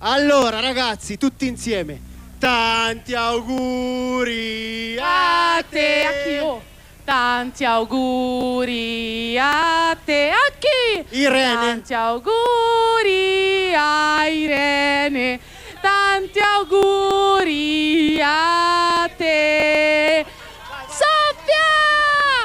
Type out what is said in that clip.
Allora ragazzi, tutti insieme, tanti auguri a te. A chi? Oh. Tanti auguri a te. A chi? Irene. Tanti auguri a Irene. Tanti auguri a